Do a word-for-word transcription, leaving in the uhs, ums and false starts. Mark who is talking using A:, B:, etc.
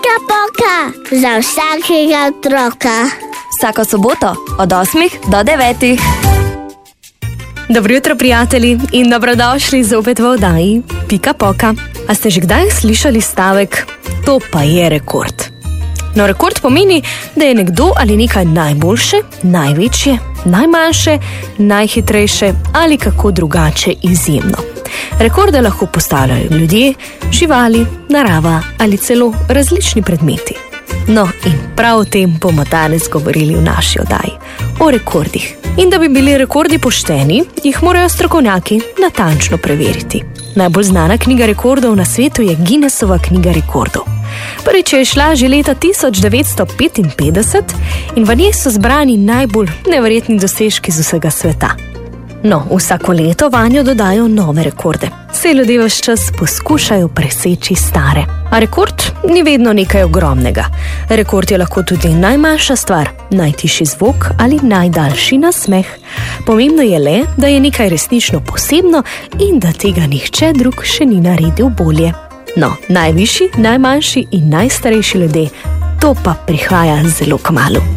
A: Pika-poka za vsakega otroka.
B: Vsako soboto od osmih do devetih.
C: Dobro jutro, prijatelji, in dobrodošli zopet v oddaji Pika-poka. A ste že kdaj slišali stavek, to pa je rekord? No, rekord pomeni, da je nekdo ali nekaj najboljše, največje, najmanjše, najhitrejše ali kako drugače izjemno. Rekorde lahko postavljajo ljudje, živali, narava ali celo različni predmeti. No, in prav o tem bomo danes govorili v naši oddaji, o rekordih. In da bi bili rekordi pošteni, jih morajo strokovnjaki natančno preveriti. Najbolj znana knjiga rekordov na svetu je Guinnessova knjiga rekordov. Prvič je šla že leta tisoč devetsto petinpetdeset in v njej so zbrani najbolj neverjetni dosežki z vsega sveta. No, vsako leto vanjo dodajo nove rekorde. Saj ljudje ves čas poskušajo preseči stare. A rekord ni vedno nekaj ogromnega. Rekord je lahko tudi najmanjša stvar, najtišji zvok ali najdaljši nasmeh. Pomembno je le, da je nekaj resnično posebno in da tega nihče drug še ni naredil bolje. No, najvišji, najmanjši in najstarejši ljudje, to pa prihaja zelo kmalu.